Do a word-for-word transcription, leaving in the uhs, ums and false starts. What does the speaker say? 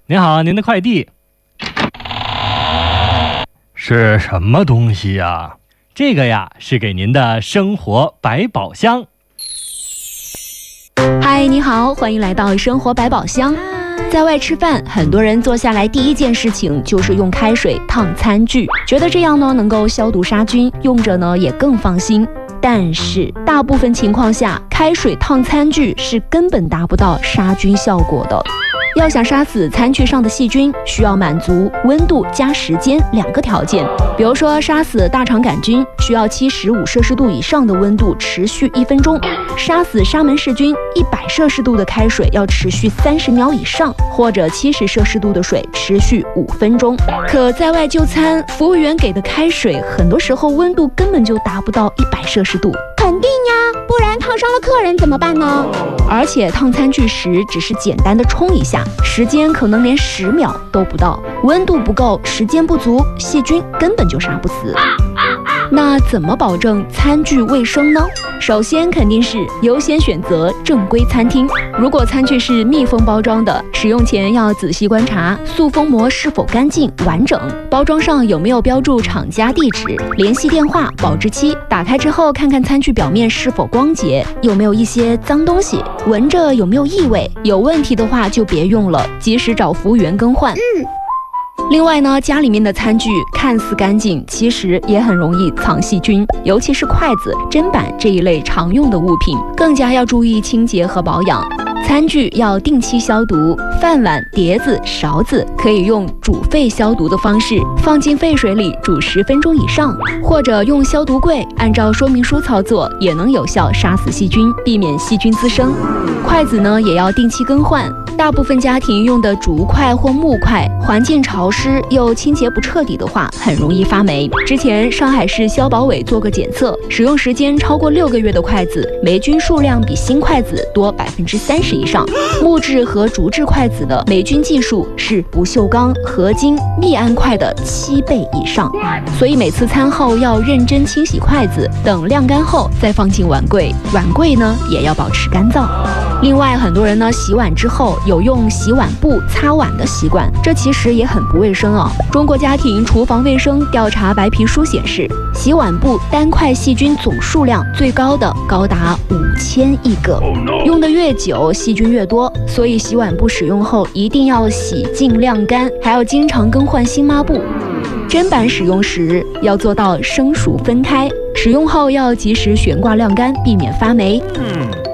您好，您的快递。是什么东西呀？这个呀，是给您的生活百宝箱。 嗨，你好，欢迎来到生活百宝箱。在外吃饭，很多人坐下来第一件事情就是用开水烫餐具，觉得这样呢能够消毒杀菌，用着呢也更放心。但是大部分情况下，开水烫餐具是根本达不到杀菌效果的。要想杀死餐具上的细菌，需要满足温度加时间两个条件。比如说，杀死大肠杆菌需要七十五摄氏度以上的温度持续一分钟；杀死沙门氏菌，一百摄氏度的开水要持续三十秒以上，或者七十摄氏度的水持续五分钟。可在外就餐，服务员给的开水很多时候温度根本就达不到一百摄氏度。 肯定呀，不然烫伤了客人怎么办呢？ 而且烫餐具时只是简单的冲一下，时间可能连十秒都不到，温度不够，时间不足，细菌根本就杀不死。那怎么保证餐具卫生呢？首先肯定是优先选择正规餐厅。如果餐具是密封包装的，使用前要仔细观察塑封膜是否干净完整，包装上有没有标注厂家地址、联系电话、保质期。打开之后看看餐具表面是否光洁，有没有一些脏东西，闻着有没有异味，有问题的话就别用了，及时找服务员更换。 嗯。 另外呢，家里面的餐具看似干净，其实也很容易藏细菌，尤其是筷子、砧板这一类常用的物品，更加要注意清洁和保养。餐具要定期消毒，饭碗、碟子、勺子可以用煮沸消毒的方式放进沸水里煮十分钟以上，或者用消毒柜按照说明书操作，也能有效杀死细菌，避免细菌滋生。筷子呢也要定期更换，大部分家庭用的竹筷或木筷，环境潮湿又清洁不彻底的话，很容易发霉。之前上海市消保委做过检测，使用时间超过六个月的筷子，霉菌数量比新筷子多百分之三十以上。木质和竹制筷子的霉菌系数是不锈钢、合金、密安筷的七倍以上，所以每次餐后要认真清洗筷子，等晾干后再放进碗柜，碗柜呢也要保持干燥。另外，很多人呢洗碗之后有用洗碗布擦碗的习惯，这其实也很不卫生啊。中国家庭厨房卫生调查白皮书显示，洗碗布单块细菌总数量最高的高达五千亿个，用的越久细菌越多，所以洗碗布使用后一定要洗净晾干，还要经常更换新抹布。砧板使用时要做到生熟分开，使用后要及时悬挂晾干，避免发霉。